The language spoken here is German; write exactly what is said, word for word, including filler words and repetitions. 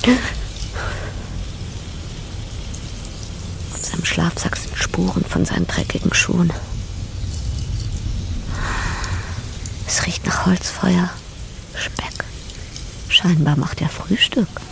Auf seinem Schlafsack sind Spuren von seinen dreckigen Schuhen. Es riecht nach Holzfeuer, Speck. Scheinbar macht er Frühstück.